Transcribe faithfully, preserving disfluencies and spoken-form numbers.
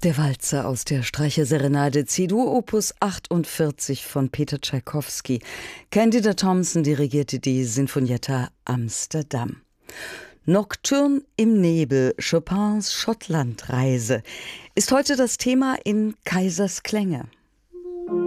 Der Walzer aus der Streicherserenade C-Dur Opus achtundvierzig von Peter Tschaikowski. Candida Thompson dirigierte die Sinfonietta Amsterdam. Nocturne im Nebel, Chopins Schottlandreise, ist heute das Thema in Kaisers Klänge.